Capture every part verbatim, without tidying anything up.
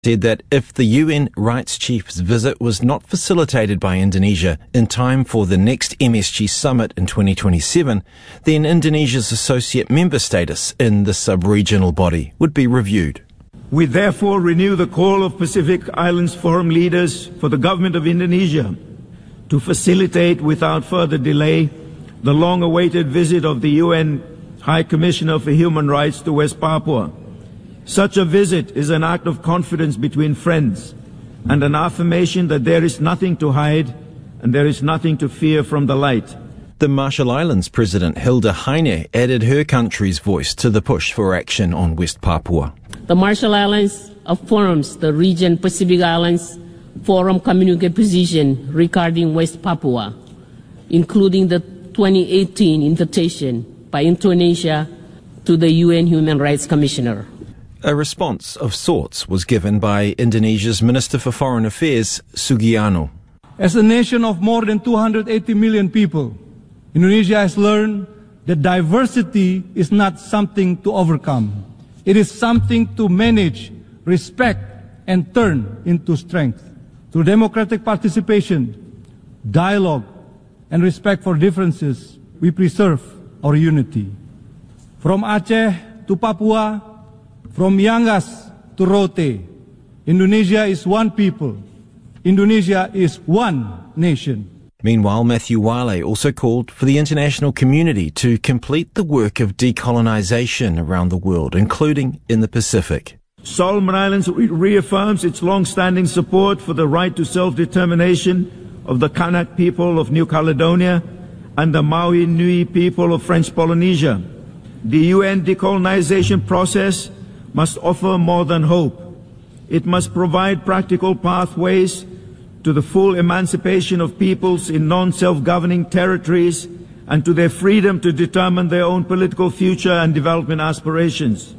said that if the U N rights chief's visit was not facilitated by Indonesia in time for the next M S G summit in twenty twenty-seven, then Indonesia's associate member status in the sub-regional body would be reviewed. We therefore renew the call of Pacific Islands Forum leaders for the government of Indonesia to facilitate without further delay the long-awaited visit of the U N High Commissioner for Human Rights to West Papua. Such a visit is an act of confidence between friends and an affirmation that there is nothing to hide and there is nothing to fear from the light. The Marshall Islands President Hilda Heine added her country's voice to the push for action on West Papua. The Marshall Islands affirms the region Pacific Islands Forum communique position regarding West Papua, including the twenty eighteen invitation by Indonesia to the U N Human Rights Commissioner. A response of sorts was given by Indonesia's Minister for Foreign Affairs, Sugiarno. As a nation of more than two hundred eighty million people, Indonesia has learned that diversity is not something to overcome. It is something to manage, respect, and turn into strength. Through democratic participation, dialogue, and respect for differences, we preserve our unity. From Aceh to Papua, from Yangas to Rote, Indonesia is one people. Indonesia is one nation. Meanwhile, Matthew Wale also called for the international community to complete the work of decolonization around the world, including in the Pacific. Solomon Islands re- reaffirms its long-standing support for the right to self-determination of the Kanak people of New Caledonia and the Maui Nui people of French Polynesia. The U N decolonization process must offer more than hope. It must provide practical pathways to the full emancipation of peoples in non-self-governing territories and to their freedom to determine their own political future and development aspirations.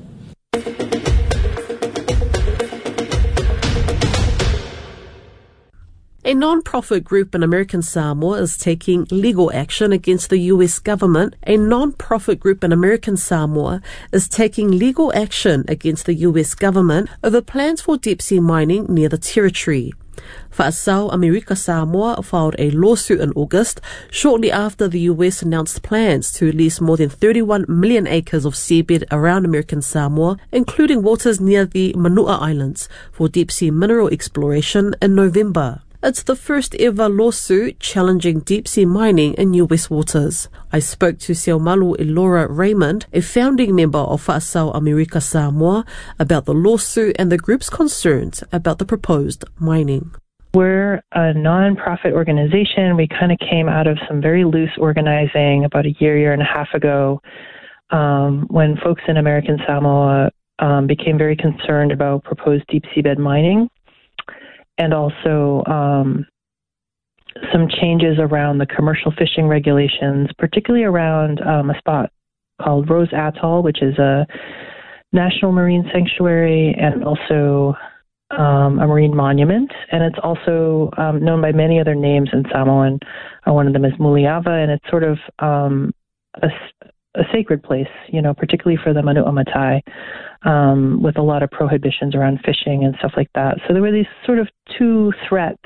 A non-profit group in American Samoa is taking legal action against the U S government. A non-profit group in American Samoa is taking legal action against the U S government over plans for deep-sea mining near the territory. Fa'asao America Samoa filed a lawsuit in August, shortly after the U S announced plans to lease more than thirty-one million acres of seabed around American Samoa, including waters near the Manua Islands, for deep-sea mineral exploration in November. It's the first ever lawsuit challenging deep-sea mining in U S waters. I spoke to Seomalu Elora Raymond, a founding member of Fa'asao America Samoa, about the lawsuit and the group's concerns about the proposed mining. We're a non-profit organization. We kind of came out of some very loose organizing about a year, year and a half ago, um, when folks in American Samoa um, became very concerned about proposed deep seabed mining. And also um, some changes around the commercial fishing regulations, particularly around um, a spot called Rose Atoll, which is a national marine sanctuary and also um, a marine monument. And it's also um, known by many other names in Samoan. Uh, one of them is Muliava, and it's sort of um, a, a sacred place, you know, particularly for the Manua Matai. Um, with a lot of prohibitions around fishing and stuff like that. So there were these sort of two threats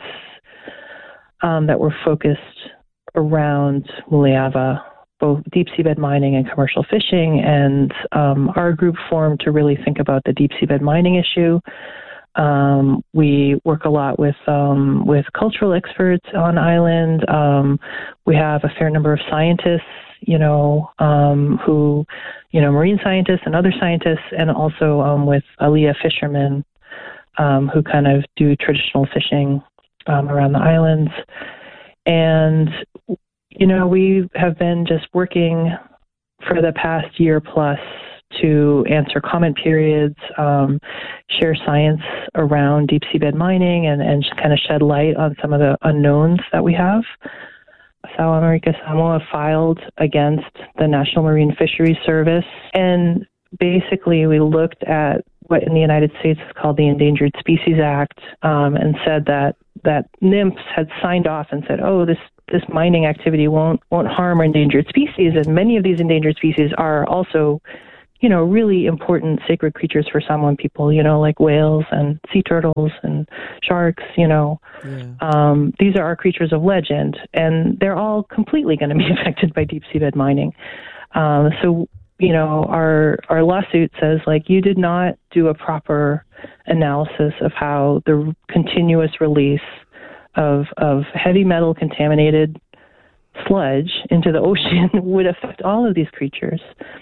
um, that were focused around Muliava, both deep seabed mining and commercial fishing. And um, our group formed to really think about the deep seabed mining issue. Um, we work a lot with um, with cultural experts on island. Um, we have a fair number of scientists, you know, um, who, you know, marine scientists and other scientists, and also um, with Aliyah fishermen um, who kind of do traditional fishing um, around the islands. And, you know, we have been just working for the past year plus to answer comment periods, um, share science around deep seabed mining, and, and just kind of shed light on some of the unknowns that we have. Fa'asao America Samoa filed against the National Marine Fisheries Service, and basically we looked at what in the United States is called the Endangered Species Act, um, and said that that N I M F S had signed off and said, oh, this this mining activity won't won't harm endangered species, and many of these endangered species are also you know, really important sacred creatures for Samoan people, you know, like whales and sea turtles and sharks, you know. Yeah. Um, these are our creatures of legend, and they're all completely going to be affected by deep seabed mining. Um, so, you know, our our lawsuit says, like, you did not do a proper analysis of how the continuous release of of heavy metal contaminated sludge into the ocean would affect all of these creatures,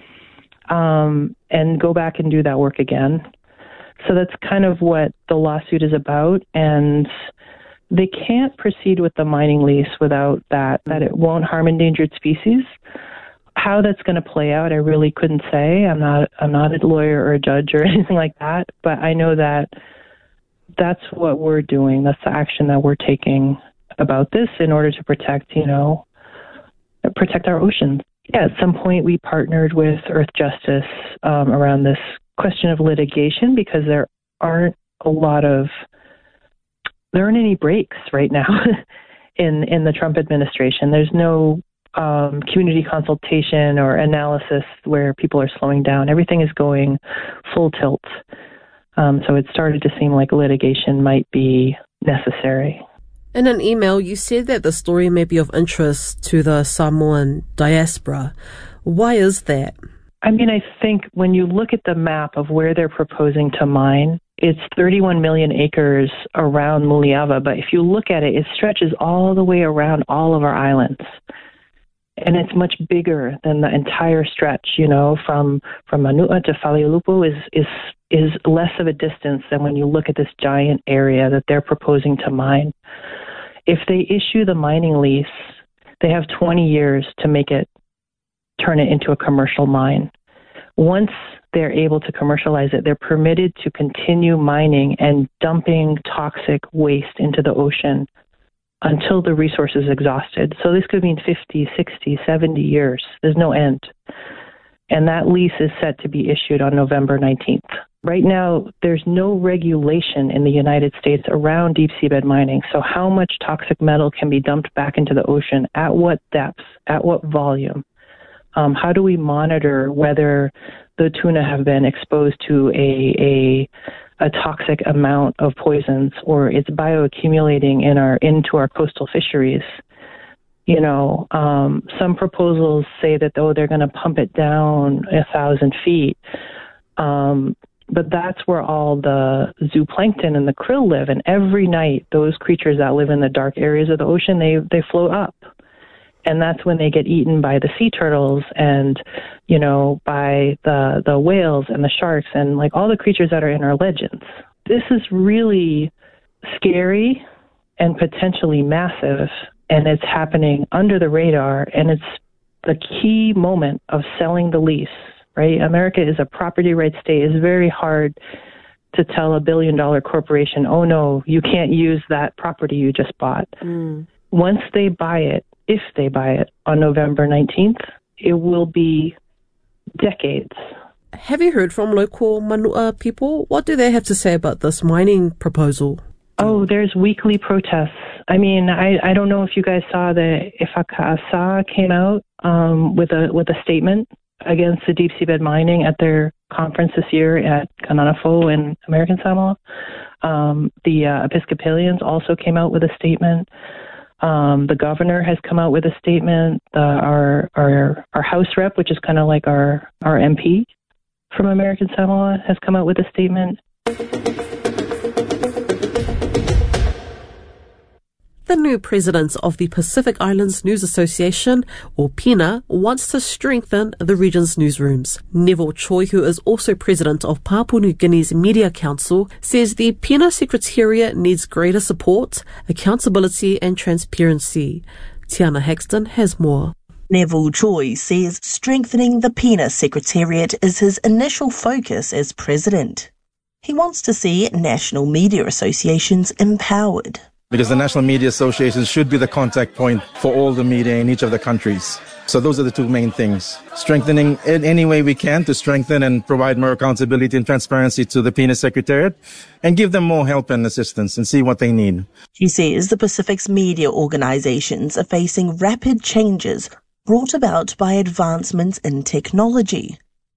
um, and go back and do that work again. So that's kind of what the lawsuit is about, and they can't proceed with the mining lease without that, that it won't harm endangered species. How that's going to play out, I really couldn't say. I'm not I'm not a lawyer or a judge or anything like that, but I know that that's what we're doing. That's the action that we're taking about this in order to protect, you know, protect our oceans. Yeah, at some point we partnered with Earth Justice um, around this question of litigation because there aren't a lot of, there aren't any breaks right now in, in the Trump administration. There's no um, community consultation or analysis where people are slowing down. Everything is going full tilt. Um, so it started to seem like litigation might be necessary. In an email, you said that the story may be of interest to the Samoan diaspora. Why is that? I mean, I think when you look at the map of where they're proposing to mine, it's thirty-one million acres around Muliava, but if you look at it, it stretches all the way around all of our islands. And it's much bigger than the entire stretch, you know, from, from Manua to Faleulupo is, is, is less of a distance than when you look at this giant area that they're proposing to mine. If they issue the mining lease, they have twenty years to make it, turn it into a commercial mine. Once they're able to commercialize it, they're permitted to continue mining and dumping toxic waste into the ocean until the resource is exhausted. So this could mean fifty, sixty, seventy years. There's no end. And that lease is set to be issued on November nineteenth. Right now, there's no regulation in the United States around deep seabed mining. So how much toxic metal can be dumped back into the ocean? At what depths? At what volume? Um, how do we monitor whether the tuna have been exposed to a, a a toxic amount of poisons, or it's bioaccumulating in our into our coastal fisheries? You know, um, some proposals say that, oh, they're going to pump it down a thousand feet. Um, but that's where all the zooplankton and the krill live. And every night, those creatures that live in the dark areas of the ocean, they, they float up. And that's when they get eaten by the sea turtles and, you know, by the, the whales and the sharks and, like, all the creatures that are in our legends. This is really scary and potentially massive, and it's happening under the radar, and it's the key moment of selling the lease, right? America is a property rights state. It's very hard to tell a billion-dollar corporation, oh, no, you can't use that property you just bought. Mm. Once they buy it, if they buy it on November nineteenth, it will be decades. Have you heard from local Manua people? What do they have to say about this mining proposal? Oh, there's weekly protests. I mean, I, I don't know if you guys saw that Ifaka'asa came out um, with a with a statement against the deep seabed mining at their conference this year at Kananafo in American Samoa. Um, the uh, Episcopalians also came out with a statement. Um, the governor has come out with a statement. Uh, our our our House rep, which is kind of like our, our M P from American Samoa, has come out with a statement. The new president of the Pacific Islands News Association, or PINA, wants to strengthen the region's newsrooms. Neville Choi, who is also president of Papua New Guinea's Media Council, says the PINA Secretariat needs greater support, accountability and transparency. Tiana Hexton has more. Neville Choi says strengthening the PINA Secretariat is his initial focus as president. He wants to see national media associations empowered. Because the National Media Association should be the contact point for all the media in each of the countries. So those are the two main things. Strengthening in any way we can to strengthen and provide more accountability and transparency to the PINA Secretariat and give them more help and assistance and see what they need. He says the Pacific's media organizations are facing rapid changes brought about by advancements in technology.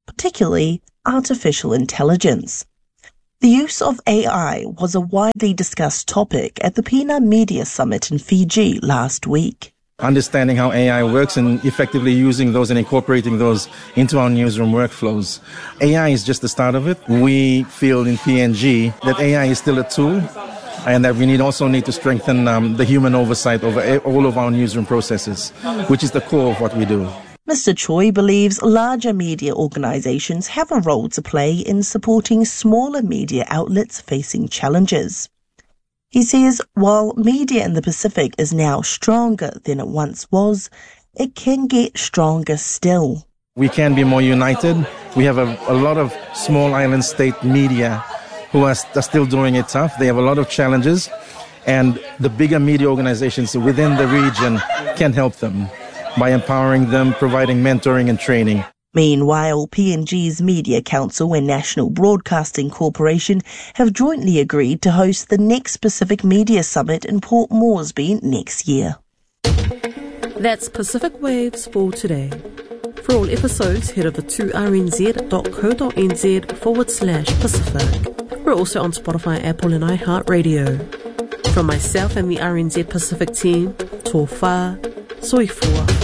particularly artificial intelligence. The use of A I was a widely discussed topic at the PINA Media Summit in Fiji last week. Understanding how A I works and effectively using those and incorporating those into our newsroom workflows. A I is just the start of it. We feel in P N G that A I is still a tool and that we need also need to strengthen um, the human oversight over all of our newsroom processes, which is the core of what we do. Mister Choi believes larger media organizations have a role to play in supporting smaller media outlets facing challenges. He says while media in the Pacific is now stronger than it once was, it can get stronger still. We can be more united. We have a, a lot of small island state media who are, are still doing it tough. They have a lot of challenges, and the bigger media organizations within the region can help them by empowering them, providing mentoring and training. Meanwhile, P N G's Media Council and National Broadcasting Corporation have jointly agreed to host the next Pacific Media Summit in Port Moresby next year. That's Pacific Waves for today. For all episodes, head over to rnz.co.nz forward slash Pacific. We're also on Spotify, Apple and iHeartRadio. From myself and the R N Z Pacific team, tō whā, soifua.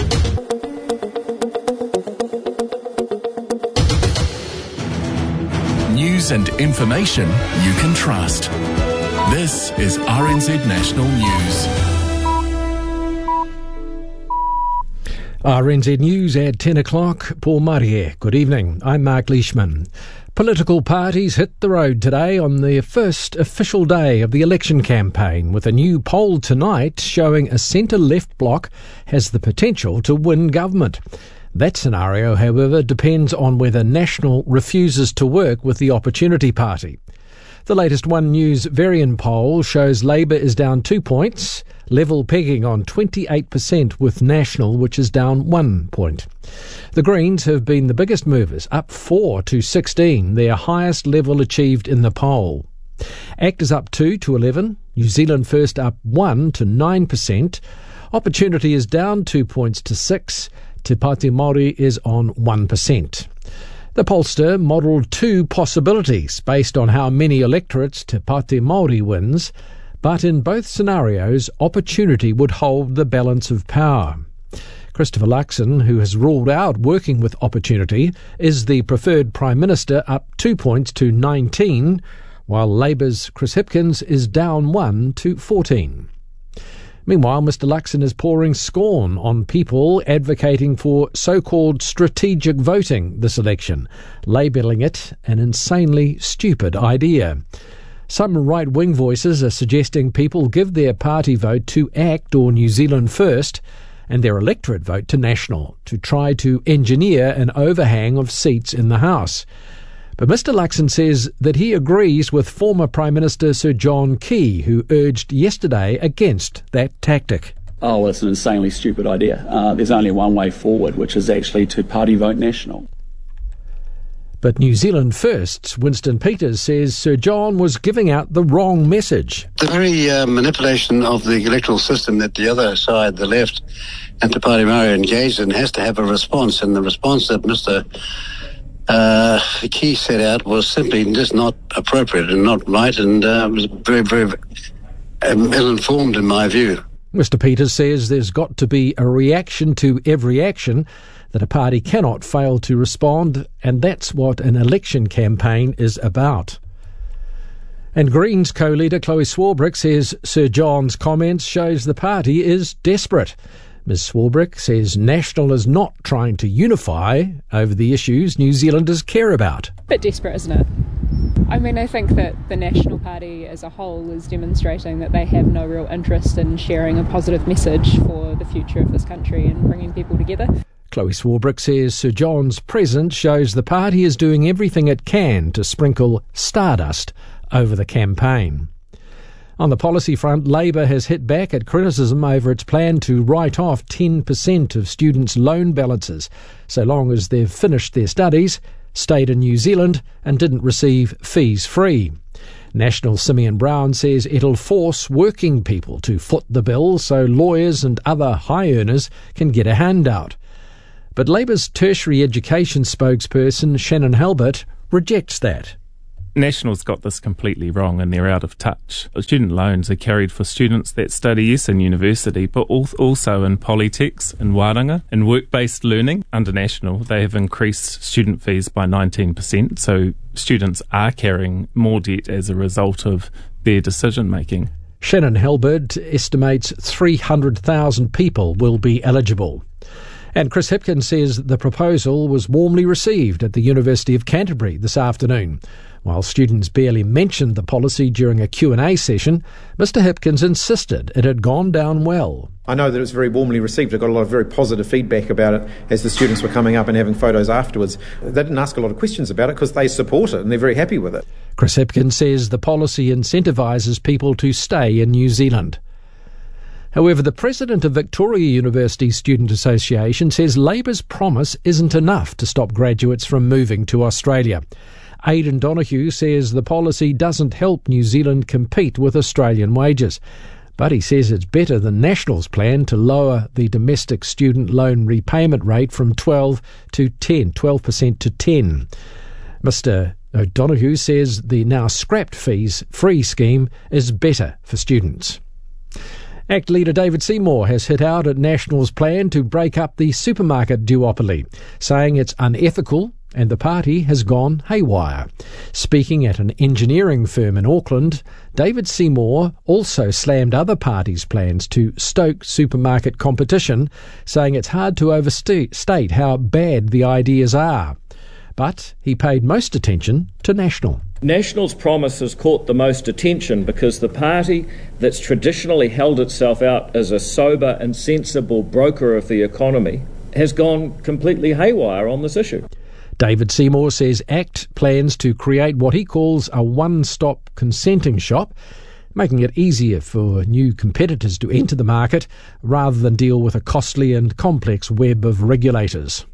News and information you can trust. This is R N Z National News. R N Z News at ten o'clock. Paul Marie. Good evening. I'm Mark Leishman. Political parties hit the road today on the first official day of the election campaign, with a new poll tonight showing a centre-left bloc has the potential to win government. That scenario, however, depends on whether National refuses to work with the Opportunity Party. The latest One News Varian poll shows Labour is down two points, level pegging on twenty-eight percent with National, which is down one point. The Greens have been the biggest movers, up four to sixteen, their highest level achieved in the poll. ACT is up two to eleven, New Zealand First up one to nine percent, Opportunity is down two points to six, Te Pāti Māori is on one percent. The pollster modelled two possibilities based on how many electorates Te Pāti Māori wins, but in both scenarios, Opportunity would hold the balance of power. Christopher Luxon, who has ruled out working with Opportunity, is the preferred Prime Minister, up two points to nineteen, while Labour's Chris Hipkins is down one to fourteen. Meanwhile, Mister Luxon is pouring scorn on people advocating for so-called strategic voting this election, labelling it an insanely stupid idea. Some right-wing voices are suggesting people give their party vote to ACT or New Zealand First and their electorate vote to National to try to engineer an overhang of seats in the House. But Mister Luxon says that he agrees with former Prime Minister Sir John Key, who urged yesterday against that tactic. Oh, well, it's an insanely stupid idea. Uh, there's only one way forward, which is actually to party vote National. But New Zealand First's Winston Peters says Sir John was giving out the wrong message. The very uh, manipulation of the electoral system that the other side, the left, and Te Pāti Māori engaged in has to have a response, and the response that Mister Uh, Key set out was simply just not appropriate and not right, and uh, was very, very um, ill-informed in my view. Mister Peters says there's got to be a reaction to every action, that a party cannot fail to respond, and that's what an election campaign is about. And Greens co-leader Chloe Swarbrick says Sir John's comments shows the party is desperate. Miz Swarbrick says National is not trying to unify over the issues New Zealanders care about. A bit desperate, isn't it? I mean, I think that the National Party as a whole is demonstrating that they have no real interest in sharing a positive message for the future of this country and bringing people together. Chloe Swarbrick says Sir John's presence shows the party is doing everything it can to sprinkle stardust over the campaign. On the policy front, Labour has hit back at criticism over its plan to write off ten percent of students' loan balances, so long as they've finished their studies, stayed in New Zealand and didn't receive fees free. National Simeon Brown says it'll force working people to foot the bill so lawyers and other high earners can get a handout. But Labour's tertiary education spokesperson Shannon Halbert rejects that. National's got this completely wrong and they're out of touch. Student loans are carried for students that study, yes, in university, but also in polytechs, in wānanga, in work-based learning. Under National, they have increased student fees by nineteen percent, so students are carrying more debt as a result of their decision-making. Shannon Halbert estimates three hundred thousand people will be eligible. And Chris Hipkins says the proposal was warmly received at the University of Canterbury this afternoon. While students barely mentioned the policy during a Q and A session, Mister Hipkins insisted it had gone down well. I know that it was very warmly received. I got a lot of very positive feedback about it as the students were coming up and having photos afterwards. They didn't ask a lot of questions about it because they support it and they're very happy with it. Chris Hipkins says the policy incentivises people to stay in New Zealand. However, the president of Victoria University Student Association says Labour's promise isn't enough to stop graduates from moving to Australia. Aidan Donoghue says the policy doesn't help New Zealand compete with Australian wages. But he says it's better than National's plan to lower the domestic student loan repayment rate from twelve to ten, twelve percent to ten. Mister O'Donoghue says the now scrapped fees-free scheme is better for students. ACT leader David Seymour has hit out at National's plan to break up the supermarket duopoly, saying it's unethical and the party has gone haywire. Speaking at an engineering firm in Auckland, David Seymour also slammed other parties' plans to stoke supermarket competition, saying it's hard to overstate how bad the ideas are. But he paid most attention to National. National's promise has caught the most attention because the party that's traditionally held itself out as a sober and sensible broker of the economy has gone completely haywire on this issue. David Seymour says ACT plans to create what he calls a one-stop consenting shop, making it easier for new competitors to enter the market rather than deal with a costly and complex web of regulators.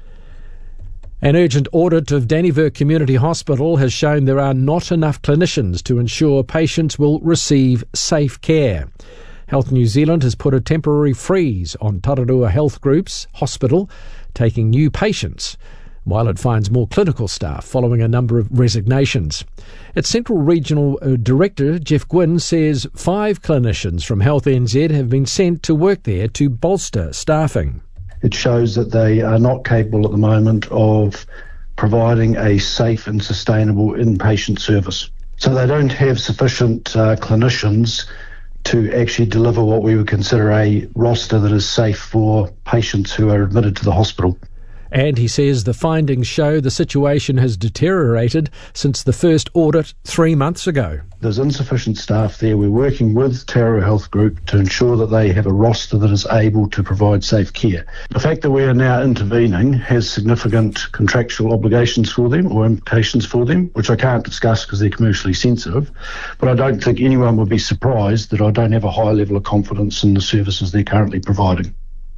An urgent audit of Dannevirke Community Hospital has shown there are not enough clinicians to ensure patients will receive safe care. Health New Zealand has put a temporary freeze on Tararua Health Group's hospital taking new patients, while it finds more clinical staff following a number of resignations. Its Central Regional Director, Jeff Gwynn, says five clinicians from Health N Z have been sent to work there to bolster staffing. It shows that they are not capable at the moment of providing a safe and sustainable inpatient service. So they don't have sufficient uh, clinicians to actually deliver what we would consider a roster that is safe for patients who are admitted to the hospital. And he says the findings show the situation has deteriorated since the first audit three months ago. There's insufficient staff there. We're working with Tararua Health Group to ensure that they have a roster that is able to provide safe care. The fact that we are now intervening has significant contractual obligations for them or implications for them, which I can't discuss because they're commercially sensitive. But I don't think anyone would be surprised that I don't have a high level of confidence in the services they're currently providing.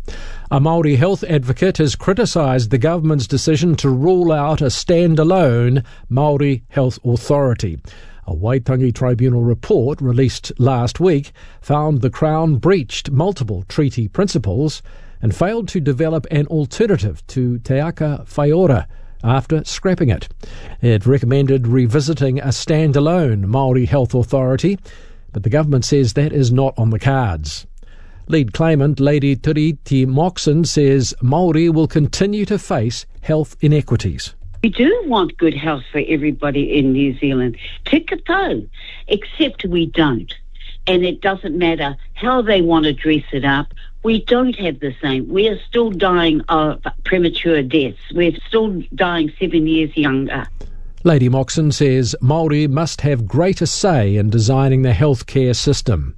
A Māori health advocate has criticised the government's decision to rule out a standalone Māori health authority. A Waitangi Tribunal report released last week found the Crown breached multiple treaty principles and failed to develop an alternative to Te Aka Whaiora after scrapping it. It recommended revisiting a standalone Māori health authority, but the government says that is not on the cards. Lead claimant Lady Tiriti Moxon says Māori will continue to face health inequities. We do want good health for everybody in New Zealand. Tikatau, except we don't. And it doesn't matter how they want to dress it up. We don't have the same. We are still dying of premature deaths. We're still dying seven years younger. Lady Moxon says Māori must have greater say in designing the healthcare system.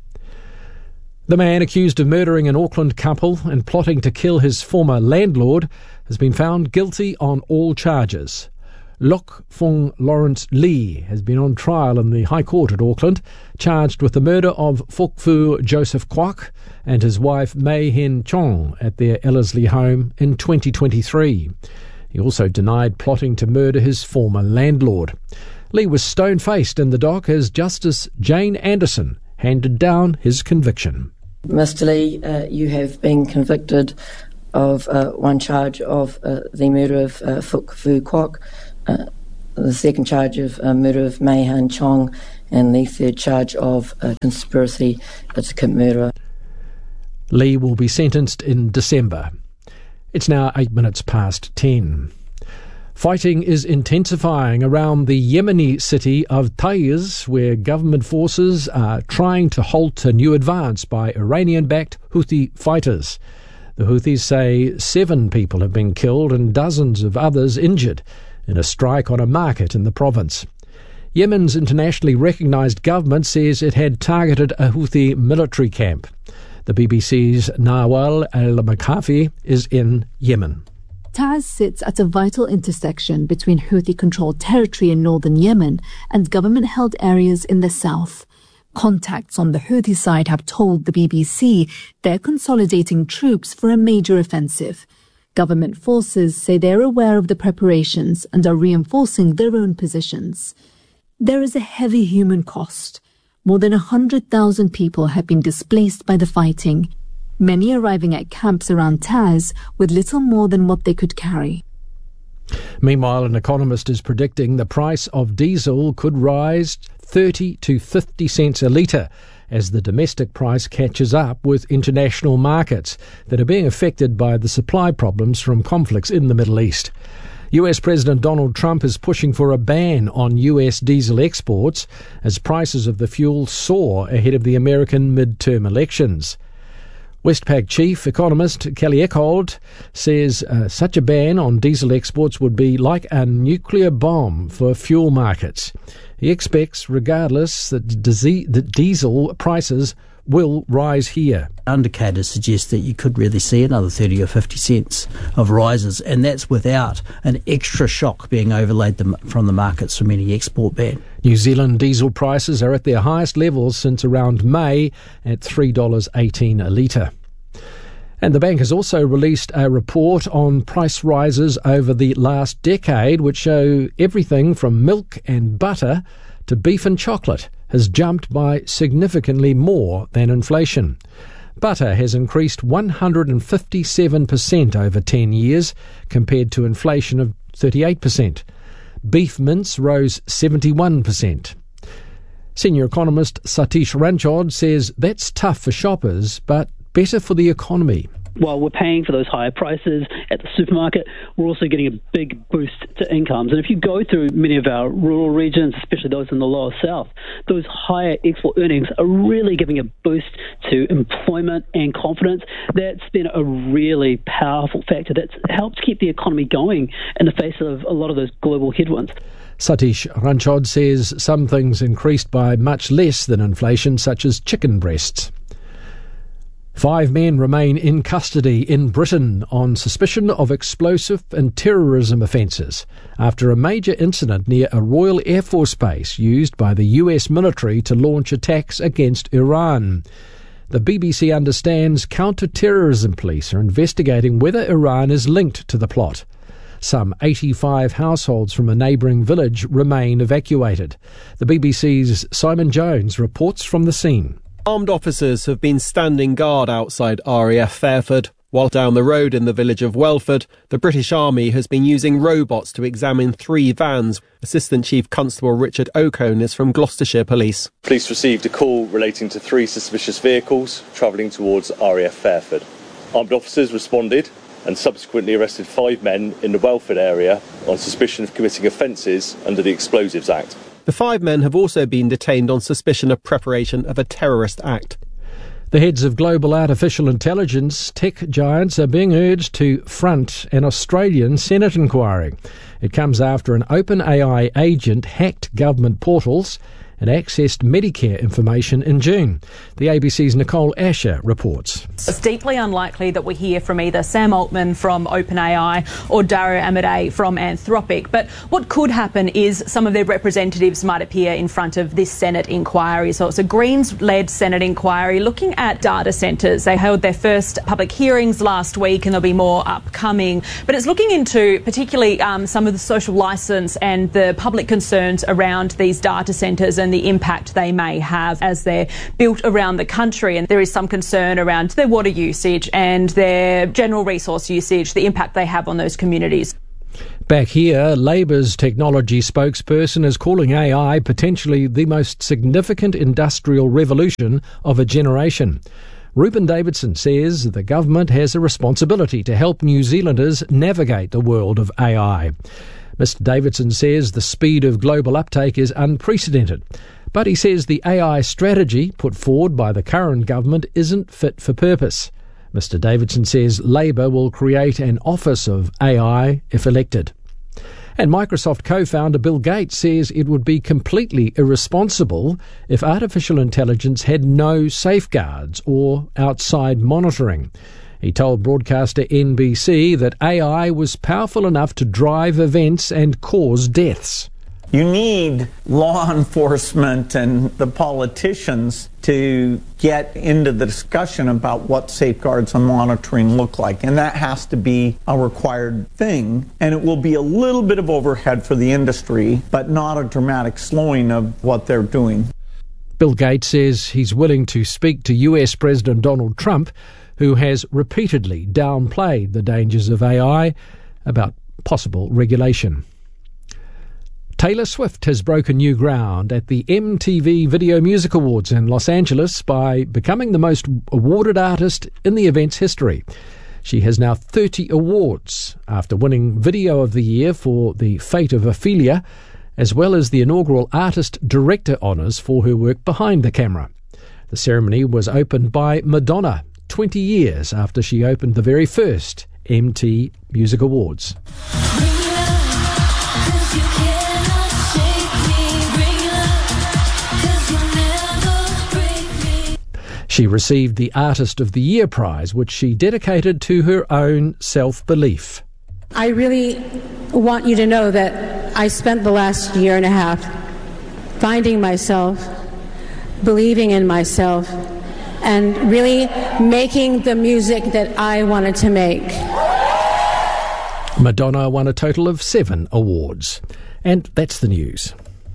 The man accused of murdering an Auckland couple and plotting to kill his former landlord has been found guilty on all charges. Lok Fong Lawrence Lee has been on trial in the High Court at Auckland, charged with the murder of Fokfu Joseph Kwok and his wife Mei Hen Chong at their Ellerslie home in twenty twenty-three. He also denied plotting to murder his former landlord. Lee was stone-faced in the dock as Justice Jane Anderson handed down his conviction. Mister Lee, uh, you have been convicted of uh, one charge of uh, the murder of uh, Phuc Vu Quoc, uh, the second charge of uh, murder of Mei Han Chong, and the third charge of uh, conspiracy to commit murder. Lee will be sentenced in December. It's now eight minutes past ten. Fighting is intensifying around the Yemeni city of Taiz, where government forces are trying to halt a new advance by Iranian-backed Houthi fighters. The Houthis say seven people have been killed and dozens of others injured in a strike on a market in the province. Yemen's internationally recognised government says it had targeted a Houthi military camp. The B B C's Nawal Al-Makafi is in Yemen. Taiz sits at a vital intersection between Houthi-controlled territory in northern Yemen and government-held areas in the south. Contacts on the Houthi side have told the B B C they're consolidating troops for a major offensive. Government forces say they're aware of the preparations and are reinforcing their own positions. There is a heavy human cost. More than one hundred thousand people have been displaced by the fighting, many arriving at camps around Taiz with little more than what they could carry. Meanwhile, an economist is predicting the price of diesel could rise thirty to fifty cents a litre as the domestic price catches up with international markets that are being affected by the supply problems from conflicts in the Middle East. U S President Donald Trump is pushing for a ban on U S diesel exports as prices of the fuel soar ahead of the American midterm elections. Westpac chief economist Kelly Eckhold says uh, such a ban on diesel exports would be like a nuclear bomb for fuel markets. He expects, regardless, that, disease, that diesel prices will rise here. Indicators suggest that you could really see another thirty or fifty cents of rises, and that's without an extra shock being overlaid the, from the markets from any export ban. New Zealand diesel prices are at their highest levels since around May at three dollars eighteen a litre. And the bank has also released a report on price rises over the last decade, which show everything from milk and butter to beef and chocolate has jumped by significantly more than inflation. Butter has increased one hundred fifty-seven percent over ten years, compared to inflation of thirty-eight percent. Beef mince rose seventy-one percent. Senior economist Satish Ranchod says that's tough for shoppers, but better for the economy. While we're paying for those higher prices at the supermarket, we're also getting a big boost to incomes. And if you go through many of our rural regions, especially those in the lower south, those higher export earnings are really giving a boost to employment and confidence. That's been a really powerful factor that's helped keep the economy going in the face of a lot of those global headwinds. Satish Ranchod says some things increased by much less than inflation, such as chicken breasts. Five men remain in custody in Britain on suspicion of explosive and terrorism offences after a major incident near a Royal Air Force base used by the U S military to launch attacks against Iran. The B B C understands counter-terrorism police are investigating whether Iran is linked to the plot. Some eighty-five households from a neighbouring village remain evacuated. The B B C's Simon Jones reports from the scene. Armed officers have been standing guard outside R A F Fairford, while down the road in the village of Welford, the British Army has been using robots to examine three vans. Assistant Chief Constable Richard Ocone is from Gloucestershire Police. Police received a call relating to three suspicious vehicles travelling towards R A F Fairford. Armed officers responded and subsequently arrested five men in the Welford area on suspicion of committing offences under the Explosives Act. The five men have also been detained on suspicion of preparation of a terrorist act. The heads of global artificial intelligence tech giants are being urged to front an Australian Senate inquiry. It comes after an OpenAI agent hacked government portals and accessed Medicare information in June. The A B C's Nicole Asher reports. It's deeply unlikely that we hear from either Sam Altman from OpenAI or Dario Amodei from Anthropic. But what could happen is some of their representatives might appear in front of this Senate inquiry. So it's a Greens-led Senate inquiry looking at data centres. They held their first public hearings last week and there'll be more upcoming. But it's looking into particularly um, some of the social licence and the public concerns around these data centres. And and the impact they may have as they're built around the country. And there is some concern around their water usage and their general resource usage, the impact they have on those communities. Back here, Labor's technology spokesperson is calling A I potentially the most significant industrial revolution of a generation. Reuben Davidson says the government has a responsibility to help New Zealanders navigate the world of A I. Mister Davidson says the speed of global uptake is unprecedented, but he says the A I strategy put forward by the current government isn't fit for purpose. Mister Davidson says Labor will create an Office of A I if elected. And Microsoft co-founder Bill Gates says it would be completely irresponsible if artificial intelligence had no safeguards or outside monitoring. He told broadcaster N B C that A I was powerful enough to drive events and cause deaths. You need law enforcement and the politicians to get into the discussion about what safeguards and monitoring look like. And that has to be a required thing. And it will be a little bit of overhead for the industry, but not a dramatic slowing of what they're doing. Bill Gates says he's willing to speak to U S President Donald Trump, who has repeatedly downplayed the dangers of A I, about possible regulation. Taylor Swift has broken new ground at the M T V Video Music Awards in Los Angeles by becoming the most awarded artist in the event's history. She has now thirty awards after winning Video of the Year for The Fate of Ophelia, as well as the inaugural Artist Director honours for her work behind the camera. The ceremony was opened by Madonna, twenty years after she opened the very first M T V Music Awards. She received the Artist of the Year prize, which she dedicated to her own self-belief. I really want you to know that I spent the last year and a half finding myself, believing in myself, and really making the music that I wanted to make. Madonna won a total of seven awards. And that's the news.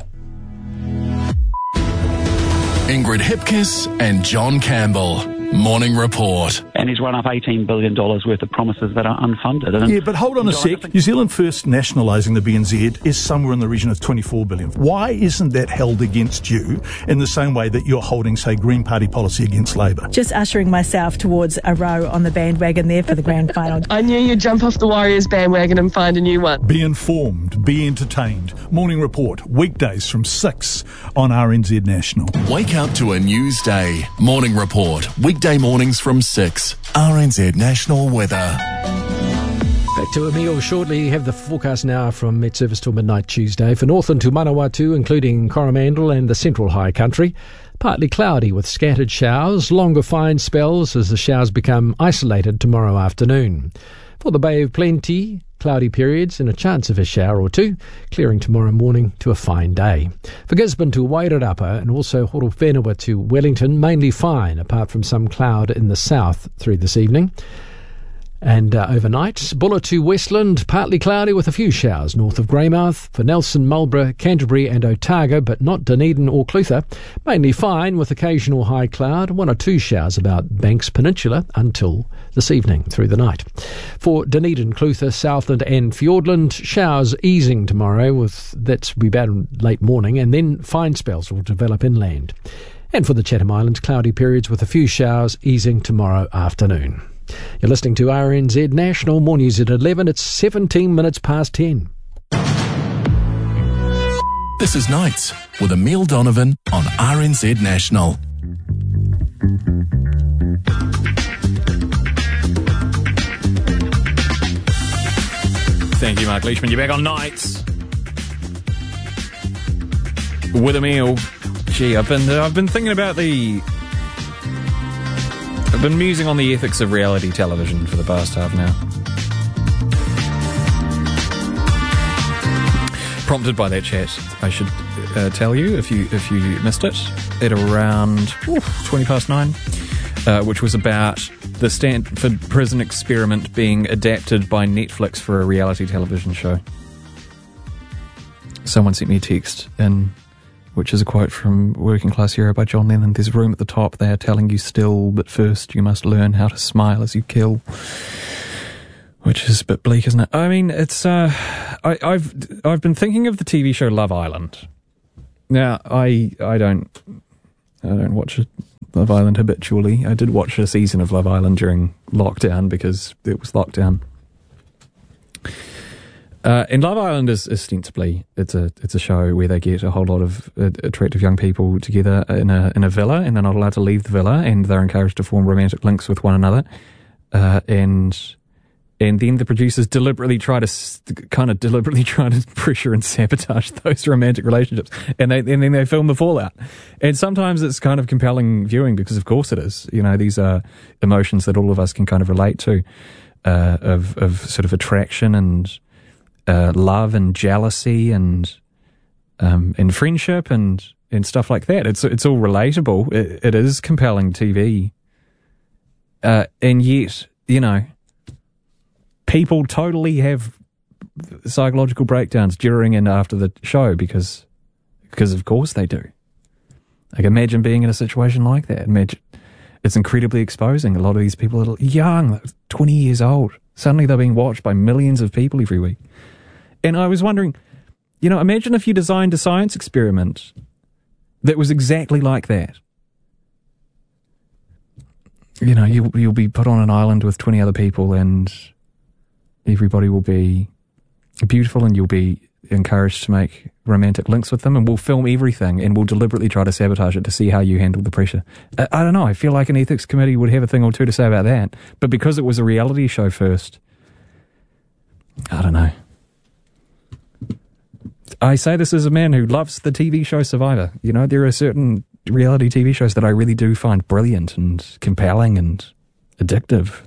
Ingrid Hipkiss and John Campbell. Morning Report. And he's run up eighteen billion dollars worth of promises that are unfunded. And yeah, but hold on a sec. New Zealand First nationalising the B N Z is somewhere in the region of twenty-four billion dollars. Why isn't that held against you in the same way that you're holding, say, Green Party policy against Labor? Just ushering myself towards a row on the bandwagon there for the grand final. I knew you'd jump off the Warriors bandwagon and find a new one. Be informed, be entertained. Morning Report, weekdays from six on R N Z National. Wake up to a news day. Morning Report, weekday mornings from six. R N Z National Weather. Back to Emile shortly. Have the forecast now from Met Service till midnight Tuesday. For Northern to Manawatu, including Coromandel and the Central High Country. Partly cloudy with scattered showers, longer fine spells as the showers become isolated tomorrow afternoon. For the Bay of Plenty, cloudy periods and a chance of a shower or two, clearing tomorrow morning to a fine day. For Gisborne to Wairarapa and also Horowhenua to Wellington, mainly fine, apart from some cloud in the south through this evening. And uh, overnight, Buller to Westland, partly cloudy with a few showers north of Greymouth. For Nelson, Marlborough, Canterbury and Otago, but not Dunedin or Clutha, mainly fine with occasional high cloud, one or two showers about Banks Peninsula until this evening through the night. For Dunedin, Clutha, Southland and Fiordland, showers easing tomorrow, with that's be about late morning, and then fine spells will develop inland. And for the Chatham Islands, cloudy periods with a few showers easing tomorrow afternoon. You're listening to R N Z National, more news at eleven. It's seventeen minutes past ten. This is Nights with Emile Donovan on R N Z National. Thank you, Mark Leishman. You're back on Nights with Emile. Gee, I've been I've been thinking about the. I've been musing on the ethics of reality television for the past half now. Prompted by that chat, I should uh, tell you, if you if you missed it, at around oof, twenty past nine, uh, which was about the Stanford prison experiment being adapted by Netflix for a reality television show. Someone sent me a text in which is a quote from Working Class Hero by John Lennon. There's room at the top, they are telling you still, but first you must learn how to smile as you kill. Which is a bit bleak, isn't it? I mean, it's, uh, I, I've, I've been thinking of the T V show Love Island. Now, I, I don't, I don't watch Love Island habitually. I did watch a season of Love Island during lockdown because it was lockdown. Uh, and Love Island is ostensibly it's a it's a show where they get a whole lot of uh, attractive young people together in a in a villa, and they're not allowed to leave the villa, and they're encouraged to form romantic links with one another, uh, and and then the producers deliberately try to st- kind of deliberately try to pressure and sabotage those romantic relationships, and they and then they film the fallout. And sometimes it's kind of compelling viewing because, of course, it is. You know, these are emotions that all of us can kind of relate to, uh, of of sort of attraction and. Uh, love and jealousy and um, and friendship and, and stuff like that. It's it's all relatable. It, it is compelling T V, uh, and yet you know, people totally have psychological breakdowns during and after the show because because of course they do. Like imagine being in a situation like that. Imagine it's incredibly exposing. A lot of these people are young, twenty years old. Suddenly they're being watched by millions of people every week. And I was wondering, you know, imagine if you designed a science experiment that was exactly like that. You know, you, you'll be put on an island with twenty other people and everybody will be beautiful and you'll be encouraged to make romantic links with them, and we'll film everything and we'll deliberately try to sabotage it to see how you handle the pressure. I, I don't know, I feel like an ethics committee would have a thing or two to say about that. But because it was a reality show first, I don't know. I say this as a man who loves the T V show Survivor. You know, there are certain reality T V shows that I really do find brilliant and compelling and addictive.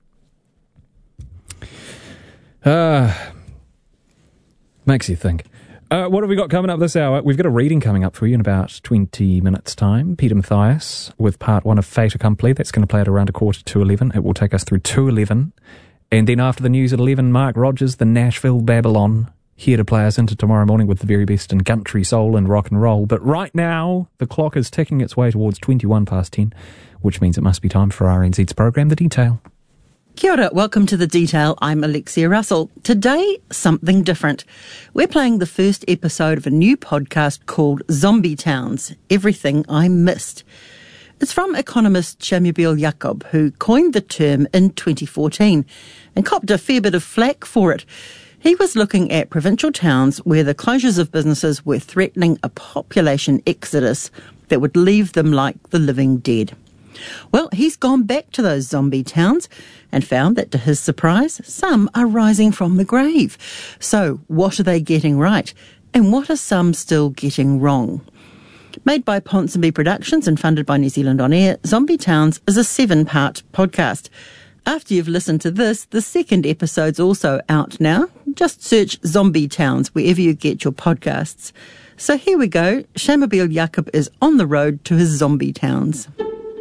Uh, makes you think. Uh, what have we got coming up this hour? We've got a reading coming up for you in about twenty minutes' time. Peter Mathias with part one of Fait Accompli. That's going to play at around a quarter to eleven. It will take us through to eleven. And then after the news at eleven, Mark Rogers, the Nashville Babylon, here to play us into tomorrow morning with the very best in country, soul and rock and roll. But right now, the clock is ticking its way towards twenty-one past ten, which means it must be time for R N Z's program, The Detail. Kia ora, welcome to The Detail. I'm Alexia Russell. Today, something different. We're playing the first episode of a new podcast called Zombie Towns, Everything I Missed. It's from economist Shamubil Jacob, who coined the term in twenty fourteen and copped a fair bit of flack for it. He was looking at provincial towns where the closures of businesses were threatening a population exodus that would leave them like the living dead. Well, he's gone back to those zombie towns and found that, to his surprise, some are rising from the grave. So, what are they getting right? And what are some still getting wrong? Made by Ponsonby Productions and funded by New Zealand On Air, Zombie Towns is a seven-part podcast. After you've listened to this, the second episode's also out now. Just search Zombie Towns wherever you get your podcasts. So here we go. Shamubil Jacob is on the road to his zombie towns.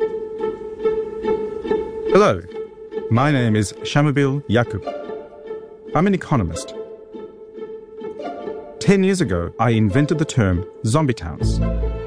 Hello, my name is Shamubil Jacob. I'm an economist. Ten years ago, I invented the term zombie towns.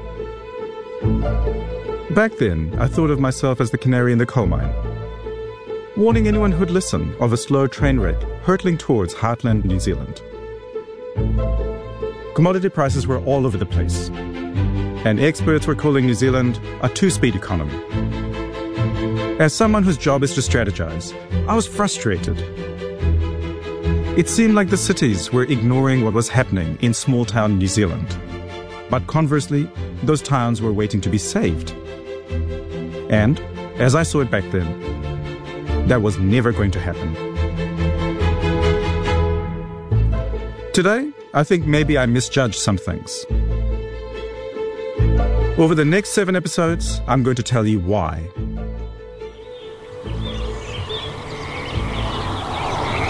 Back then, I thought of myself as the canary in the coal mine, warning anyone who'd listen of a slow train wreck hurtling towards heartland New Zealand. Commodity prices were all over the place, and experts were calling New Zealand a two-speed economy. As someone whose job is to strategize, I was frustrated. It seemed like the cities were ignoring what was happening in small-town New Zealand. But conversely, those towns were waiting to be saved. And, as I saw it back then, that was never going to happen. Today, I think maybe I misjudged some things. Over the next seven episodes, I'm going to tell you why.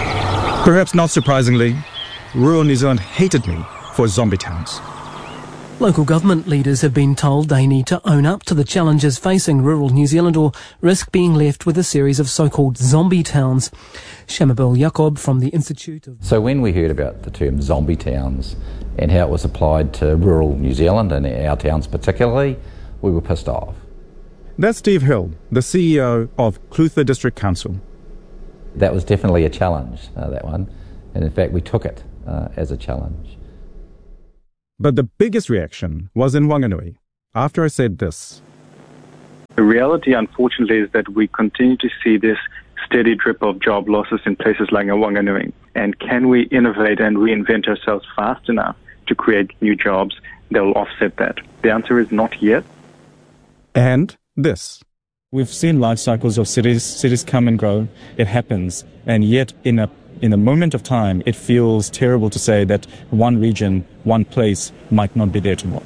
Perhaps not surprisingly, rural New Zealand hated me for zombie towns. Local government leaders have been told they need to own up to the challenges facing rural New Zealand or risk being left with a series of so-called zombie towns. Shamabil Yacob from the Institute of... So when we heard about the term zombie towns and how it was applied to rural New Zealand and our towns particularly, we were pissed off. That's Steve Hill, the C E O of Clutha District Council. That was definitely a challenge, uh, that one, and in fact we took it uh, as a challenge. But the biggest reaction was in Wanganui, after I said this. The reality, unfortunately, is that we continue to see this steady drip of job losses in places like Wanganui. And can we innovate and reinvent ourselves fast enough to create new jobs that will offset that? The answer is not yet. And this. We've seen life cycles of cities. Cities come and go. It happens. And yet, in a in a moment of time, it feels terrible to say that one region, one place might not be there tomorrow.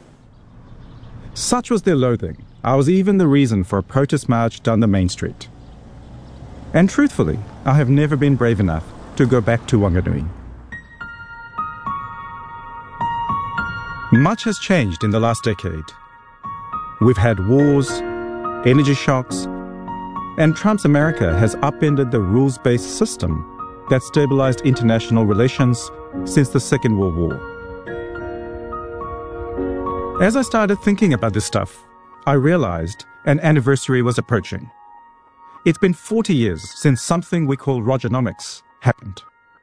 Such was their loathing. I was even the reason for a protest march down the main street. And truthfully, I have never been brave enough to go back to Wanganui. Much has changed in the last decade. We've had wars, energy shocks, and Trump's America has upended the rules-based system that stabilized international relations since the Second World War. As I started thinking about this stuff, I realized an anniversary was approaching. It's been forty years since something we call Rogernomics happened.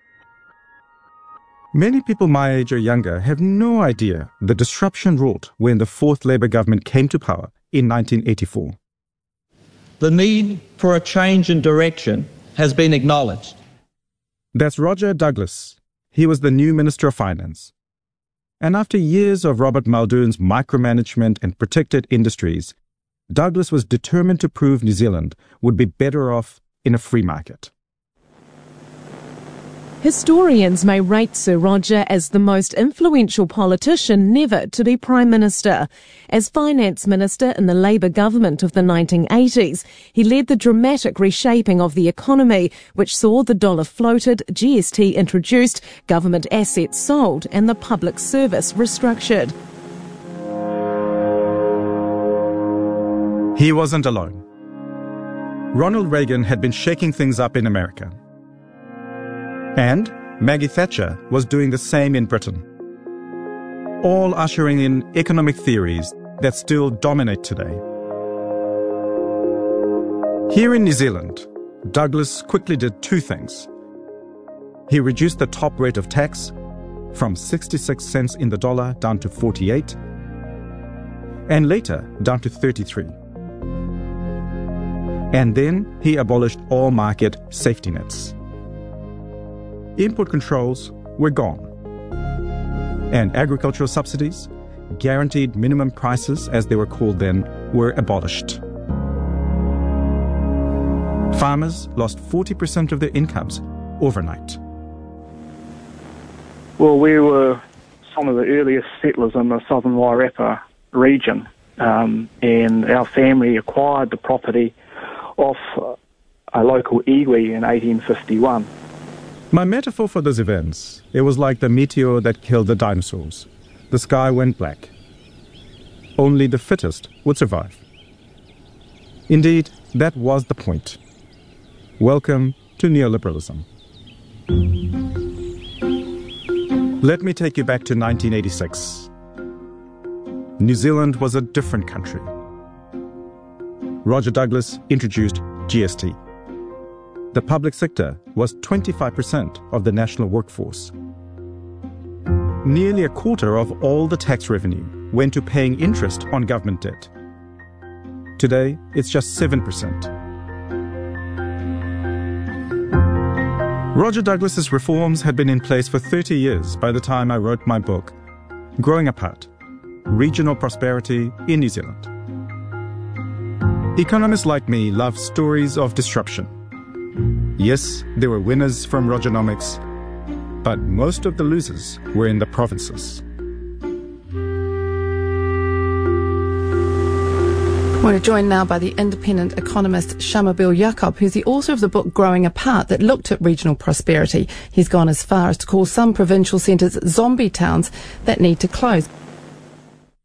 Many people my age or younger have no idea the disruption wrought when the Fourth Labour government came to power in nineteen eighty-four. The need for a change in direction has been acknowledged. That's Roger Douglas. He was the new Minister of Finance. And after years of Robert Muldoon's micromanagement and protected industries, Douglas was determined to prove New Zealand would be better off in a free market. Historians may rate Sir Roger as the most influential politician never to be Prime Minister. As Finance Minister in the Labour government of the nineteen eighties, he led the dramatic reshaping of the economy, which saw the dollar floated, G S T introduced, government assets sold and the public service restructured. He wasn't alone. Ronald Reagan had been shaking things up in America. And Maggie Thatcher was doing the same in Britain, all ushering in economic theories that still dominate today. Here in New Zealand, Douglas quickly did two things. He reduced the top rate of tax from sixty-six cents in the dollar down to forty-eight, and later down to thirty-three. And then he abolished all market safety nets. Input controls were gone, and agricultural subsidies, guaranteed minimum prices as they were called then, were abolished. Farmers lost forty percent of their incomes overnight. Well, we were some of the earliest settlers in the southern Wairarapa region, um, and our family acquired the property off a local iwi in eighteen fifty-one. My metaphor for those events, it was like the meteor that killed the dinosaurs. The sky went black. Only the fittest would survive. Indeed, that was the point. Welcome to neoliberalism. Let me take you back to nineteen eighty-six. New Zealand was a different country. Roger Douglas introduced G S T. The public sector was twenty-five percent of the national workforce. Nearly a quarter of all the tax revenue went to paying interest on government debt. Today, it's just seven percent. Roger Douglas's reforms had been in place for thirty years by the time I wrote my book, Growing Apart: Regional Prosperity in New Zealand. Economists like me love stories of disruption. Yes, there were winners from Rogernomics, but most of the losers were in the provinces. We're joined now by the independent economist Shamabil Yacob, who's the author of the book Growing Apart that looked at regional prosperity. He's gone as far as to call some provincial centres zombie towns that need to close.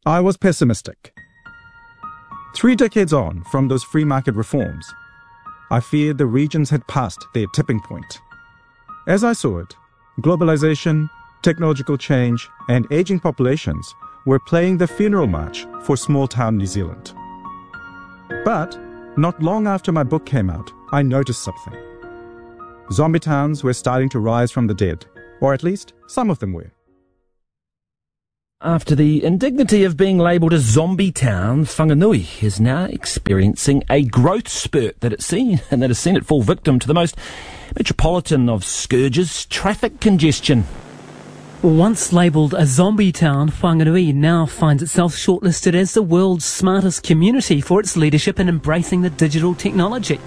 I was pessimistic. Three decades on from those free market reforms, I feared the regions had passed their tipping point. As I saw it, globalization, technological change, and aging populations were playing the funeral march for small-town New Zealand. But not long after my book came out, I noticed something. Zombie towns were starting to rise from the dead, or at least some of them were. After the indignity of being labelled a zombie town, Whanganui is now experiencing a growth spurt that it's seen and that has seen it fall victim to the most metropolitan of scourges, traffic congestion. Once labelled a zombie town, Whanganui now finds itself shortlisted as the world's smartest community for its leadership in embracing the digital technology.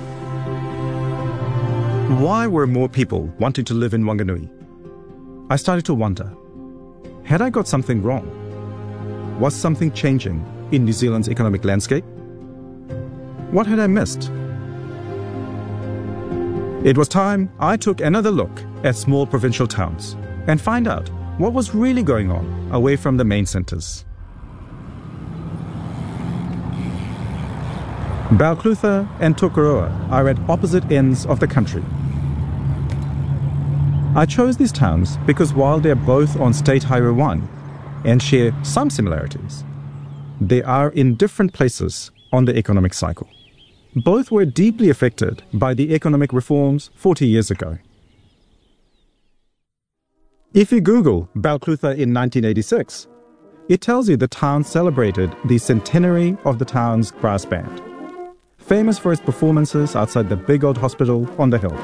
Why were more people wanting to live in Whanganui? I started to wonder. Had I got something wrong? Was something changing in New Zealand's economic landscape? What had I missed? It was time I took another look at small provincial towns and find out what was really going on away from the main centres. Balclutha and Tokoroa are at opposite ends of the country. I chose these towns because while they are both on State Highway one and share some similarities, they are in different places on the economic cycle. Both were deeply affected by the economic reforms forty years ago. If you Google Balclutha in nineteen eighty-six, it tells you the town celebrated the centenary of the town's brass band, famous for its performances outside the big old hospital on the hill.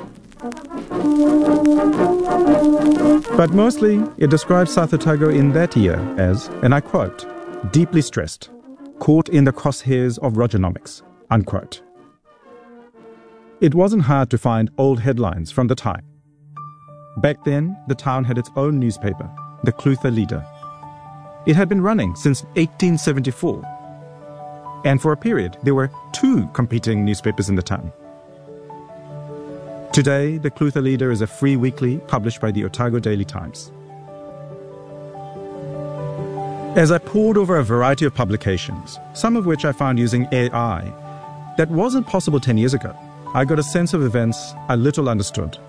But mostly, it describes South Otago in that year as, and I quote, deeply stressed, caught in the crosshairs of Rogernomics, unquote. It wasn't hard to find old headlines from the time. Back then, the town had its own newspaper, the Clutha Leader. It had been running since eighteen seventy-four. And for a period, there were two competing newspapers in the town. Today, the Clutha Leader is a free weekly published by the Otago Daily Times. As I pored over a variety of publications, some of which I found using A I, that wasn't possible ten years ago, I got a sense of events I little understood.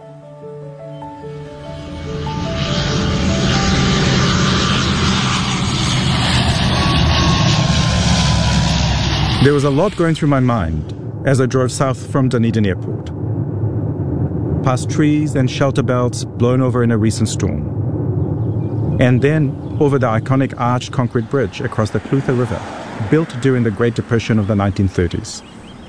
There was a lot going through my mind as I drove south from Dunedin Airport, past trees and shelter belts blown over in a recent storm, and then over the iconic arched concrete bridge across the Clutha River, built during the Great Depression of the nineteen thirties.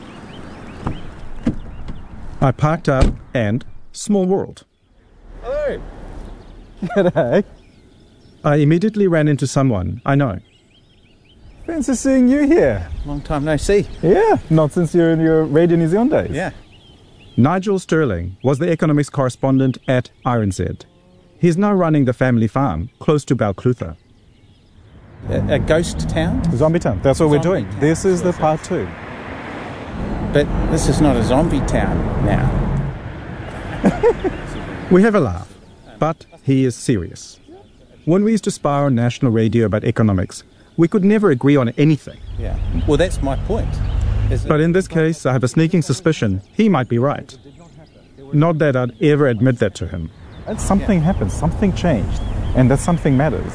I parked up and, small world. Hello. G'day. I immediately ran into someone I know. Fancy seeing you here. Long time no see. Yeah, not since you're in your Radio New Zealand days. Yeah. Nigel Sterling was the economics correspondent at R N Z. He's now running the family farm close to Balclutha. A, a ghost town? Zombie town. That's what zombie we're doing. Town. This is the part two. But this is not a zombie town now. We have a laugh, but he is serious. When we used to spar on national radio about economics, we could never agree on anything. Yeah. Well, that's my point. But in this case, I have a sneaking suspicion he might be right. Not that I'd ever admit that to him. And something happened, something changed, and that something matters.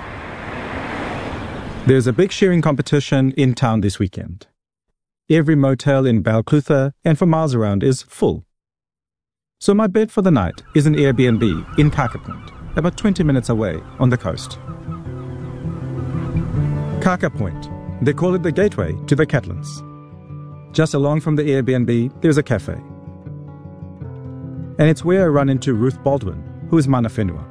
There's a big sharing competition in town this weekend. Every motel in Balclutha and for miles around is full. So my bed for the night is an Airbnb in Kaka Point, about twenty minutes away on the coast. Kaka Point. They call it the gateway to the Catlins. Just along from the Airbnb, there's a cafe. And it's where I run into Ruth Baldwin, who is mana whenua.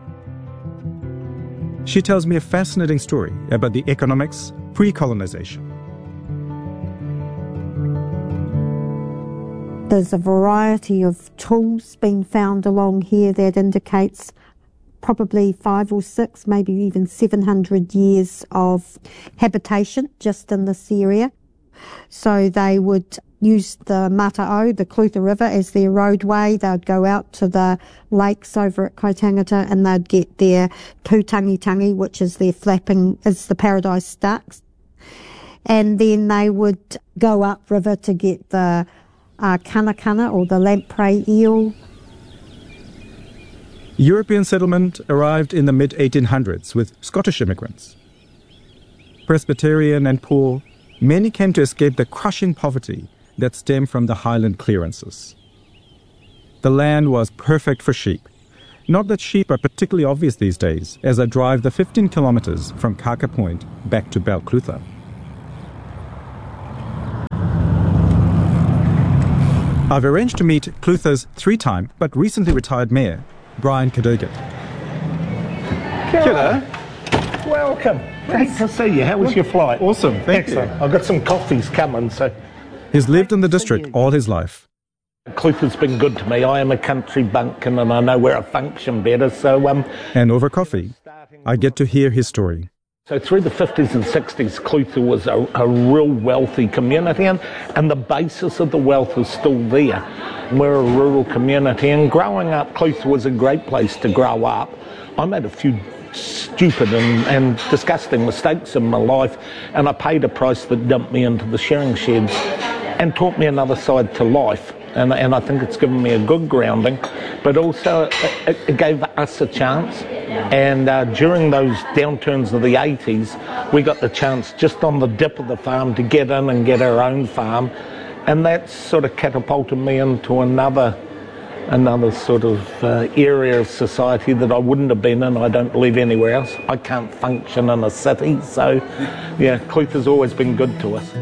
She tells me a fascinating story about the economics pre-colonization. There's a variety of tools being found along here that indicates probably five or six, maybe even seven hundred years of habitation just in this area. So they would use the Mata'o, the Clutha River, as their roadway. They'd go out to the lakes over at Kaitangata and they'd get their pūtangitangi, which is their flapping, is the paradise ducks. And then they would go upriver to get the uh, kanakana, or the lamprey eel. European settlement arrived in the mid eighteen hundreds with Scottish immigrants. Presbyterian and poor, many came to escape the crushing poverty that stemmed from the highland clearances. The land was perfect for sheep. Not that sheep are particularly obvious these days, as I drive the fifteen kilometres from Kaka Point back to Balclutha. I've arranged to meet Clutha's three-time but recently retired mayor, Brian Cadogan. Kia ora. Welcome. Great to see you. How was your flight? Awesome, thank Excellent. you. I've got some coffees coming, so... He's lived in the district all his life. Clutha's been good to me. I am a country bumpkin and I know where I function better, so... um. And over coffee, I get to hear his story. So through the fifties and sixties, Clutha was a, a real wealthy community, and, and the basis of the wealth is still there. We're a rural community, and growing up, Clutha was a great place to grow up. I made a few stupid and, and disgusting mistakes in my life, and I paid a price that dumped me into the shearing sheds and taught me another side to life. And, and I think it's given me a good grounding, but also it, it gave us a chance. And uh, during those downturns of the eighties, we got the chance just on the dip of the farm to get in and get our own farm. And that sort of catapulted me into another another sort of uh, area of society that I wouldn't have been in, I don't believe, anywhere else. I can't function in a city, so yeah, Clutha's always been good to us.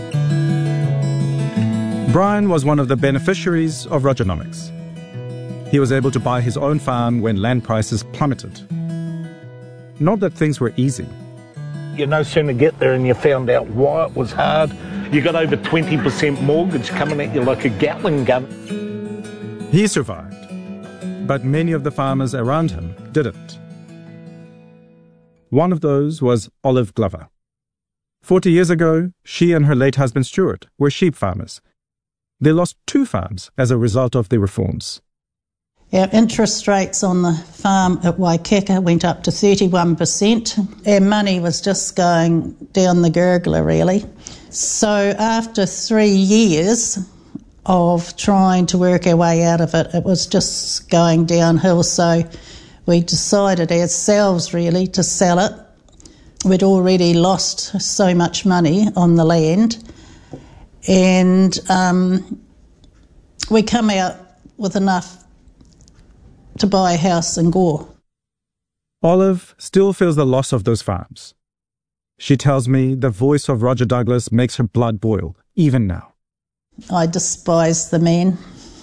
Brian was one of the beneficiaries of Rogernomics. He was able to buy his own farm when land prices plummeted. Not that things were easy. You no sooner get there and you found out why it was hard. You got over twenty percent mortgage coming at you like a Gatling gun. He survived, but many of the farmers around him didn't. One of those was Olive Glover. Forty years ago, she and her late husband Stuart were sheep farmers. They lost two farms as a result of the reforms. Our interest rates on the farm at Waikeka went up to thirty-one percent. Our money was just going down the gurgler, really. So after three years of trying to work our way out of it, it was just going downhill. So we decided ourselves, really, to sell it. We'd already lost so much money on the land. And um, we come out with enough to buy a house in Gore. Olive still feels the loss of those farms. She tells me the voice of Roger Douglas makes her blood boil, even now. I despise the man,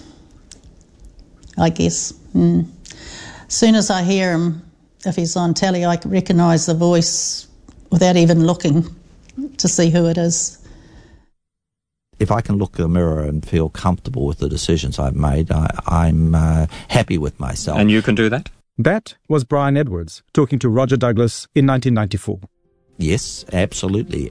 I guess. Mm. As soon as I hear him, if he's on telly, I can recognise the voice without even looking to see who it is. If I can look in the mirror and feel comfortable with the decisions I've made, I, I'm uh, happy with myself. And you can do that? That was Brian Edwards talking to Roger Douglas in nineteen ninety-four. Yes, absolutely.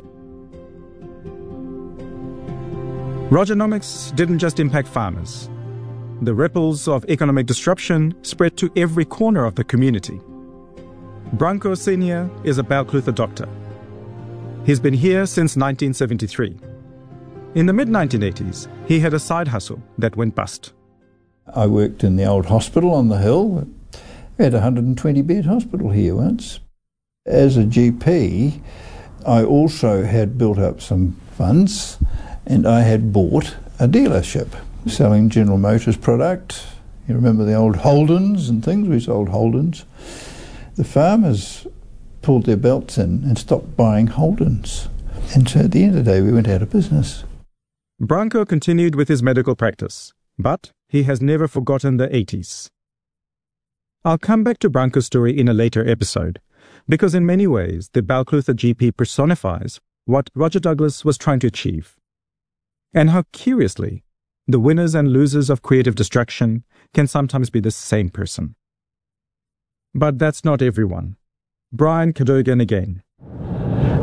Rogernomics didn't just impact farmers. The ripples of economic disruption spread to every corner of the community. Branko Senior is a Balclutha doctor. He's been here since nineteen seventy-three. In the mid nineteen eighties, he had a side hustle that went bust. I worked in the old hospital on the hill. We had a one hundred twenty bed hospital here once. As a G P, I also had built up some funds, and I had bought a dealership selling General Motors product. You remember the old Holdens and things? We sold Holdens. The farmers pulled their belts in and stopped buying Holdens. And so at the end of the day, we went out of business. Branko continued with his medical practice, but he has never forgotten the eighties. I'll come back to Branko's story in a later episode, because in many ways the Balclutha G P personifies what Roger Douglas was trying to achieve, and how curiously the winners and losers of creative destruction can sometimes be the same person. But that's not everyone. Brian Cadogan again.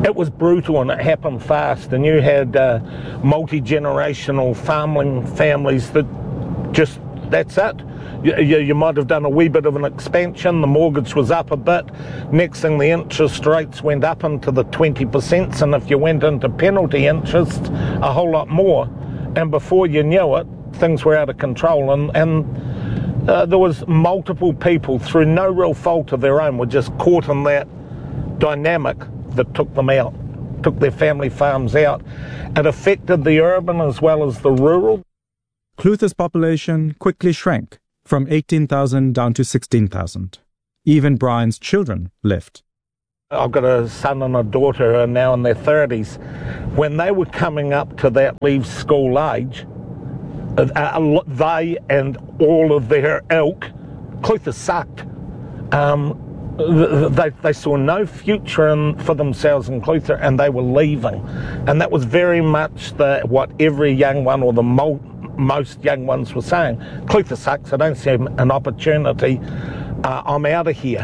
it was brutal and it happened fast, and you had uh, multi-generational farming families that just, that's it. You, you, you might have done a wee bit of an expansion, the mortgage was up a bit, next thing the interest rates went up into the twenty percent, and if you went into penalty interest, a whole lot more, and before you knew it, things were out of control, and, and uh, there was multiple people, through no real fault of their own, were just caught in that dynamic that took them out, took their family farms out. It affected the urban as well as the rural. Clutha's population quickly shrank from eighteen thousand down to sixteen thousand. Even Brian's children left. I've got a son and a daughter who are now in their thirties. When they were coming up to that leave school age, uh, they and all of their ilk, Clutha sucked. Um, They, they saw no future in, for themselves in Clutha, and they were leaving. And that was very much the, what every young one, or the mo, most young ones, were saying. Clutha sucks, I don't see an opportunity, uh, I'm out of here.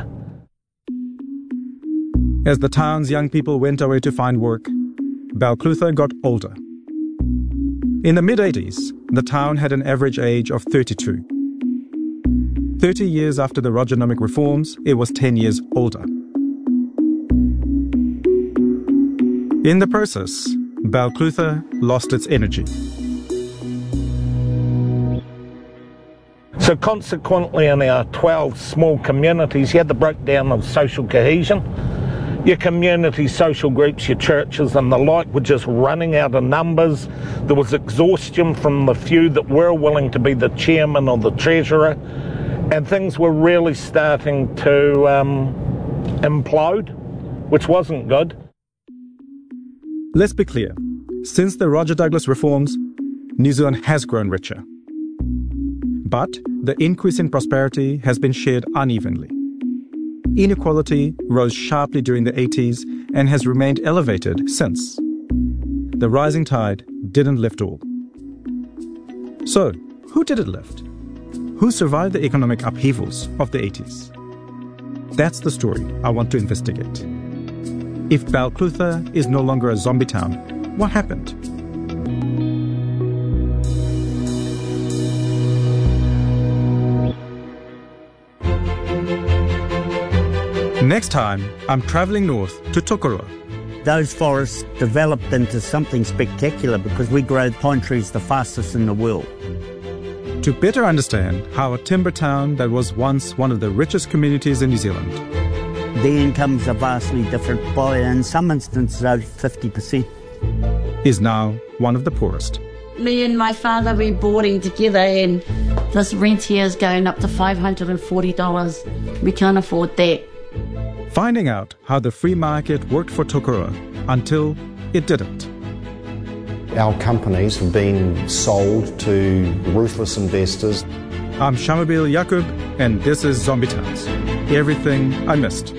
As the town's young people went away to find work, Balclutha got older. In the mid-eighties, the town had an average age of thirty-two. Thirty years after the Rogernomic reforms, it was ten years older. In the process, Balclutha lost its energy. So consequently, in our twelve small communities, you had the breakdown of social cohesion. Your community social groups, your churches and the like were just running out of numbers. There was exhaustion from the few that were willing to be the chairman or the treasurer. And things were really starting to um, implode, which wasn't good. Let's be clear. Since the Roger Douglas reforms, New Zealand has grown richer. But the increase in prosperity has been shared unevenly. Inequality rose sharply during the eighties and has remained elevated since. The rising tide didn't lift all. So, who did it lift? Who survived the economic upheavals of the eighties? That's the story I want to investigate. If Balclutha is no longer a zombie town, what happened? Next time, I'm travelling north to Tokoroa. Those forests developed into something spectacular because we grow pine trees the fastest in the world. To better understand how a timber town that was once one of the richest communities in New Zealand, the incomes are vastly different, by in some instances over fifty percent, is now one of the poorest. Me and my father were boarding together, and this rent here is going up to five hundred forty dollars. We can't afford that. Finding out how the free market worked for Tokoroa until it didn't. Our companies have been sold to ruthless investors. I'm Shamabil Yaqub, and this is Zombie Towns. Everything I missed.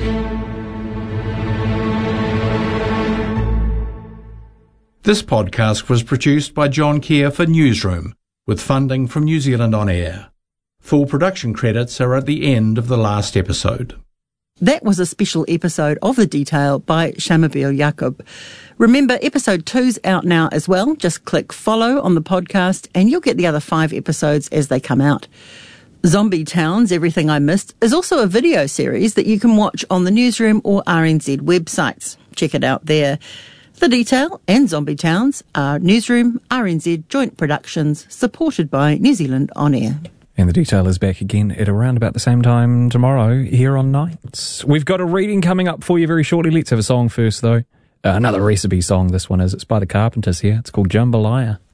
This podcast was produced by John Keir for Newsroom, with funding from New Zealand On Air. Full production credits are at the end of the last episode. That was a special episode of The Detail by Shamabil Yaqub. Remember, episode two's out now as well. Just click follow on the podcast and you'll get the other five episodes as they come out. Zombie Towns, Everything I Missed, is also a video series that you can watch on the Newsroom or R N Z websites. Check it out there. The Detail and Zombie Towns are Newsroom, R N Z joint productions supported by New Zealand On Air. And The Detail is back again at around about the same time tomorrow here on Nights. We've got a reading coming up for you very shortly. Let's have a song first, though. Uh, another recipe song, this one is. It's by the Carpenters here. It's called Jambalaya.